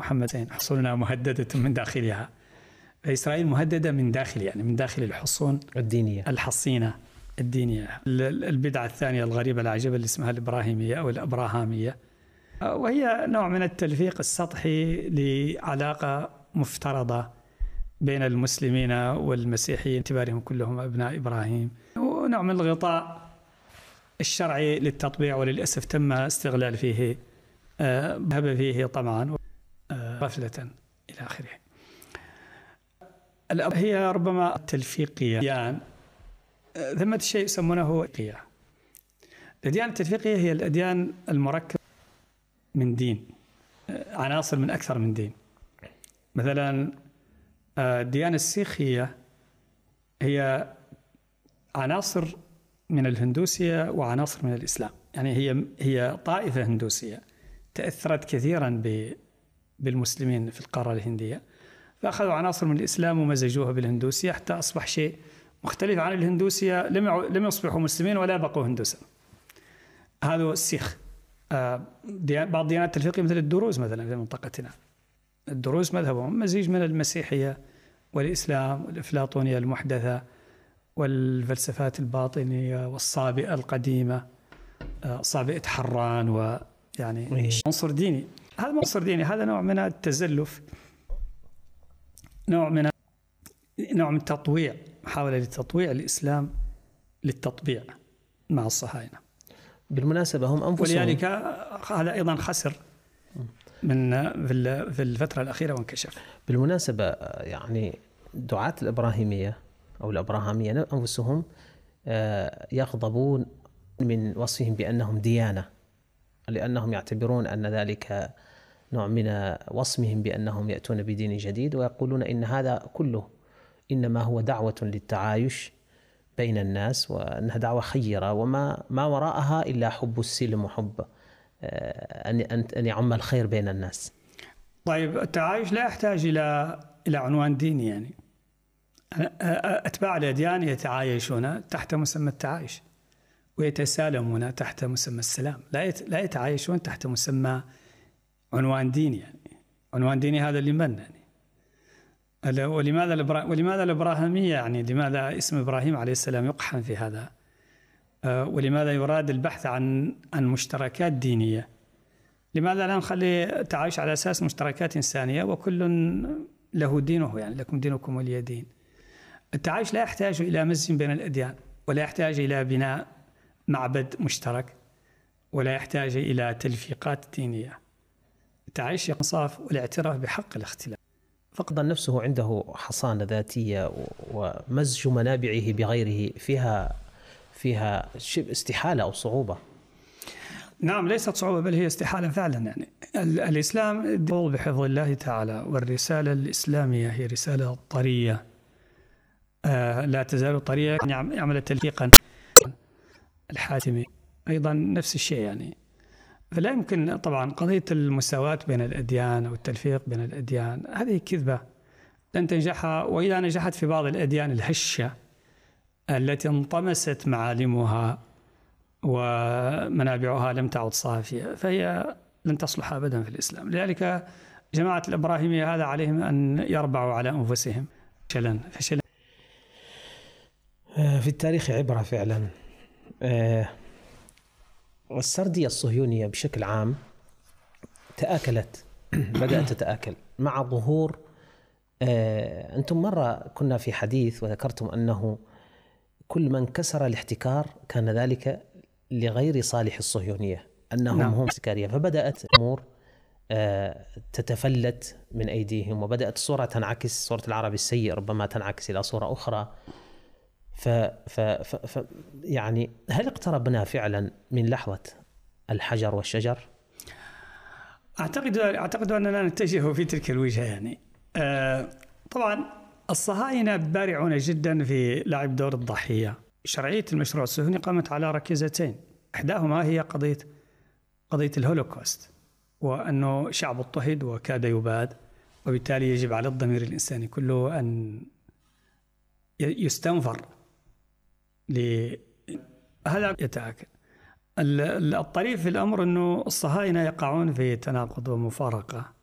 محمد حصوننا مهددة من داخلها. إسرائيل مهددة من داخل، يعني من داخل الحصون الدينية الحصينة الدينية. البدعة الثانية الغريبة العجيبة اللي اسمها الإبراهيمية أو الأبراهامية، وهي نوع من التلفيق السطحي لعلاقة مفترضة بين المسلمين والمسيحيين اعتبارهم كلهم أبناء إبراهيم، ونوع من الغطاء الشرعي للتطبيع، وللأسف تم استغلال فيه ذهب فيه طمعا غفلة إلى آخره. هي ربما التلفيقية يعني ثمة شيء يسمونه التلفيقية. الأديان التلفيقية هي الأديان المركبة من دين، عناصر من أكثر من دين. مثلا الديانة السيخية هي عناصر من الهندوسية وعناصر من الإسلام، يعني هي طائفة هندوسية تأثرت كثيرا بالمسلمين في القارة الهندية، فأخذوا عناصر من الإسلام ومزجوها بالهندوسية حتى أصبح شيء مختلف عن الهندوسية، لم يصبحوا مسلمين ولا بقوا هندوسا. هذا السيخ. بعض ديانات التلفيقية مثل الدروز مثلا في منطقتنا، الدروز مذهبهم مزيج من المسيحية والإسلام والأفلاطونية المحدثة والفلسفات الباطنية والصابئة القديمة، صابئة حران، ويعني عنصر ديني. هذا عنصر ديني، هذا نوع من التزلف، نوع من التطويع، محاولة لتطويع الإسلام للتطبيع مع الصهاينة. بالمناسبة هم أنفسهم، ولذلك هذا أيضا خسر في الفترة الأخيرة وانكشف. بالمناسبة يعني دعاة الإبراهيمية أو الأبراهامية أنفسهم يغضبون من وصفهم بأنهم ديانة، لأنهم يعتبرون أن ذلك نوع من وصمهم بأنهم يأتون بدين جديد، ويقولون إن هذا كله إنما هو دعوة للتعايش بين الناس، وأنها دعوة خيرة وما وراءها إلا حب السلم وحب أن يعم الخير بين الناس. طيب التعايش لا يحتاج إلى عنوان ديني، يعني أتباع الأديان يتعايشون تحت مسمى التعايش، ويتسالمون تحت مسمى السلام، لا يتعايشون تحت مسمى عنوان ديني. يعني عنوان ديني هذا لمن يعني؟ ولماذا الإبراهيمية؟ يعني لماذا اسم إبراهيم عليه السلام يقحم في هذا؟ ولماذا يراد البحث عن مشتركات دينية؟ لماذا لا نخلي تعايش على أساس مشتركات إنسانية وكل له دينه، يعني لكم دينكم ولي دين؟ التعايش لا يحتاج إلى مزج بين الأديان، ولا يحتاج إلى بناء معبد مشترك، ولا يحتاج إلى تلفيقات دينية. التعايش إنصاف والاعتراف بحق الاختلاف. فقد نفسه عنده حصانة ذاتية، ومزج منابعه بغيره فيها شبه استحالة أو صعوبة. نعم، ليست صعوبة بل هي استحالة فعلا. يعني الإسلام بحفظ الله تعالى، والرسالة الإسلامية هي رسالة طرية، لا تزال طرية. يعمل تلفيقا الحاتمي أيضا نفس الشيء يعني. فلا يمكن طبعا قضية المساواة بين الأديان أو التلفيق بين الأديان، هذه كذبة لن تنجح، وإذا نجحت في بعض الأديان الهشة التي انطمست معالمها ومنابعها لم تعد صافية، فهي لن تصلح أبدا في الإسلام. لذلك جماعة الإبراهيمية هذا عليهم أن يربعوا على أنفسهم فشلا. في التاريخ عبرة فعلا. والسردية الصهيونية بشكل عام تآكلت بدأت تتآكل مع ظهور أنتم مرة كنا في حديث وذكرتم أنه كل من كسر الاحتكار كان ذلك لغير صالح الصهيونية، أنهم هم احتكارية، فبدأت الأمور تتفلت من أيديهم، وبدأت الصورة تنعكس، صورة العرب السيء ربما تنعكس إلى صورة أخرى. يعني هل اقتربنا فعلا من لحظة الحجر والشجر؟ أعتقد أننا نتجه في تلك الوجهة. يعني طبعا الصهاينة بارعون جدا في لعب دور الضحية. شرعية المشروع الصهيوني قامت على ركيزتين، إحداهما هي قضية الهولوكوست، وأنه شعب اضطهد وكاد يباد، وبالتالي يجب على الضمير الإنساني كله أن يستنفر هذا يتأكد. الطريف في الأمر أنه الصهاينة يقعون في تناقض ومفارقة